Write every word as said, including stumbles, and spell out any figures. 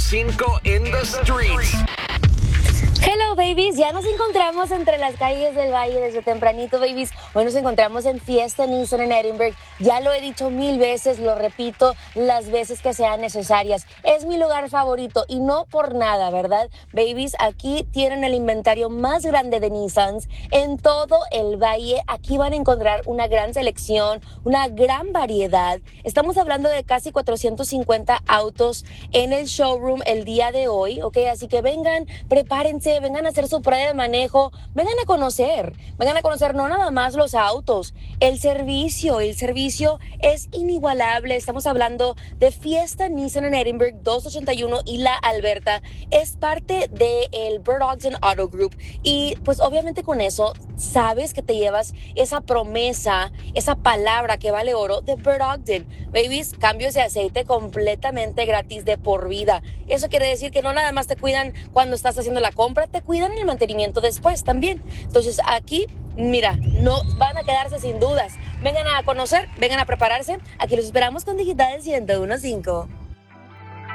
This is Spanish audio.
cinco in the streets. Hello babies, ya nos encontramos entre las calles del Valle desde tempranito babies. Hoy nos encontramos en Fiesta Nissan en Edinburg. Ya lo he dicho mil veces, lo repito las veces que sean necesarias. Es mi lugar favorito y no por nada, ¿verdad? Babies, aquí tienen el inventario más grande de Nissans en todo el Valle. Aquí van a encontrar una gran selección, una gran variedad. Estamos hablando de casi cuatrocientos cincuenta autos en el showroom el día de hoy, ¿ok? Así que vengan, prepárense, vengan a hacer su prueba de manejo, vengan a conocer, vengan a conocer no nada más los autos, el servicio, el servicio es inigualable. Estamos hablando de Fiesta Nissan en Edinburg, doscientos ochenta y uno y La Alberta, es parte del Bird Ogden Auto Group y pues obviamente con eso sabes que te llevas esa promesa, esa palabra que vale oro de Bird Ogden. Babies, cambios de aceite completamente gratis de por vida. Eso quiere decir que no nada más te cuidan cuando estás haciendo la compra, te cuidan en el mantenimiento después también. Entonces aquí, mira, no van a quedarse sin dudas. Vengan a conocer, vengan a prepararse. Aquí los esperamos con Digital ciento uno punto cinco.